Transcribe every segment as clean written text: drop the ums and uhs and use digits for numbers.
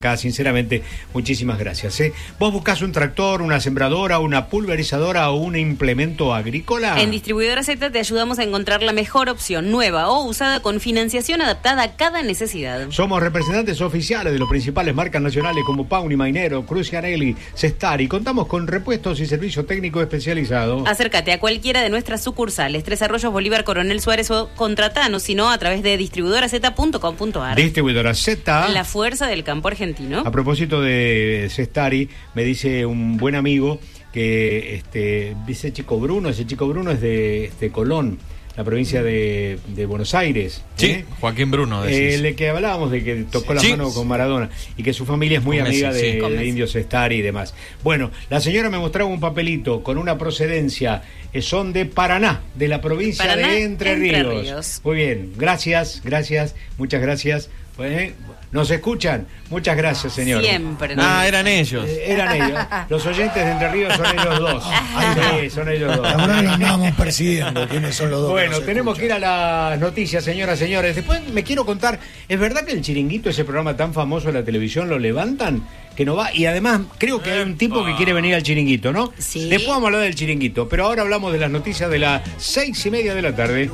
Sinceramente, muchísimas gracias. ¿Vos buscás un tractor, una sembradora, una pulverizadora o un implemento agrícola? En Distribuidora Z te ayudamos a encontrar la mejor opción, nueva o usada, con financiación adaptada a cada necesidad. Somos representantes oficiales de los principales marcas nacionales como Pauni, Mainero, Crucianelli, Cestari. Contamos con repuestos y servicio técnico especializado. Acércate a cualquiera de nuestras sucursales, Tres Arroyos, Bolívar, Coronel Suárez o contratanos, sino a través de distribuidoraz.com.ar. Distribuidora Z, la fuerza del campo argentino. A propósito de Cestari, me dice un buen amigo que ese chico Bruno es de Colón, la provincia de Buenos Aires. Sí, Joaquín Bruno. El que hablábamos de que tocó la mano con Maradona y que su familia es muy amiga de Indio Cestari y demás. Bueno, la señora me mostraba un papelito con una procedencia, son de Paraná, de la provincia de Entre Ríos. Muy bien, gracias, muchas gracias. ¿Nos escuchan? Muchas gracias, señor. Siempre. Eran ellos. Eran ellos. Los oyentes de Entre Ríos son ellos dos. Sí, son ellos dos. Ahora lo andamos persiguiendo. ¿Quiénes son los dos? Bueno, tenemos que ir a las noticias, señoras, señores. Después me quiero contar, ¿es verdad que el Chiringuito, ese programa tan famoso de la televisión, lo levantan? Que no va, y además creo que hay un tipo que quiere venir al Chiringuito, ¿no? Sí. Después vamos a hablar del Chiringuito, pero ahora hablamos de las noticias de las 6:30 de la tarde.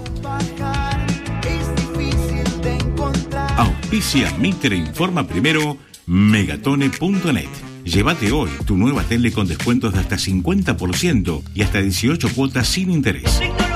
Auspicia Mitre Informa Primero, Megatone.net. Llévate hoy tu nueva tele con descuentos de hasta 50% y hasta 18 cuotas sin interés.